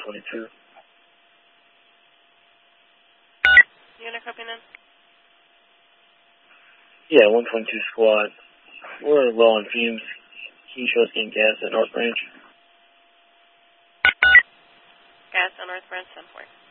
122. Unit copying in? Yeah, 122 squad. We're low on fumes. Can you show us getting gas at North Branch? Gas on North Branch, 10-4.